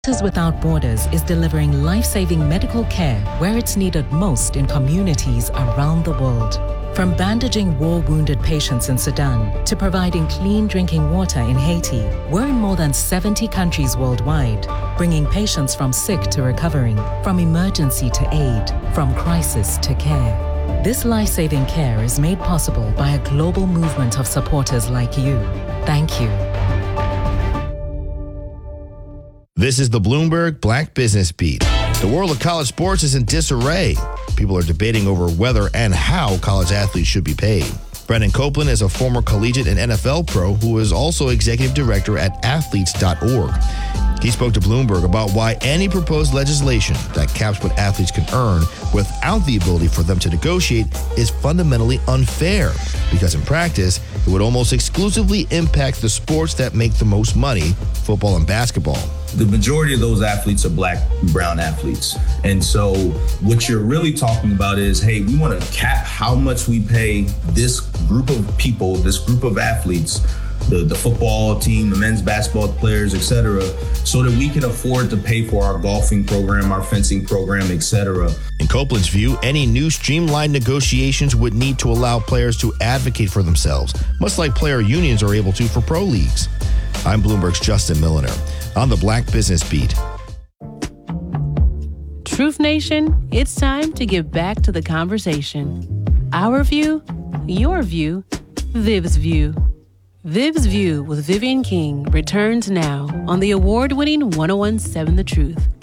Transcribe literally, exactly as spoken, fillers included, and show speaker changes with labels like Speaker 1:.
Speaker 1: Doctors Without Borders is delivering life-saving medical care where it's needed most in communities around the world. From bandaging war-wounded patients in Sudan to providing clean drinking water in Haiti, we're in more than seventy countries worldwide, bringing patients from sick to recovering, from emergency to aid, from crisis to care. This life-saving care is made possible by a global movement of supporters like you. Thank you.
Speaker 2: This is the Bloomberg Black Business Beat. The world of college sports is in disarray. People are debating over whether and how college athletes should be paid. Brendan Copeland is a former collegiate and N F L pro who is also executive director at athletes dot org. He spoke to Bloomberg about why any proposed legislation that caps what athletes can earn without the ability for them to negotiate is fundamentally unfair, because in practice, it would almost exclusively impact the sports that make the most money, football and basketball.
Speaker 3: The majority of those athletes are black and brown athletes. And so what you're really talking about is, hey, we want to cap how much we pay this group of people, this group of athletes, the, the football team, the men's basketball players, et cetera, so that we can afford to pay for our golfing program, our fencing program, et cetera.
Speaker 2: In Copeland's view, any new streamlined negotiations would need to allow players to advocate for themselves, much like player unions are able to for pro leagues. I'm Bloomberg's Justin Milliner on the Black Business Beat.
Speaker 4: Truth Nation, it's time to get back to the conversation. Our view, your view, Viv's view. Viv's View with Vivian King returns now on the award-winning one oh one point seven The Truth.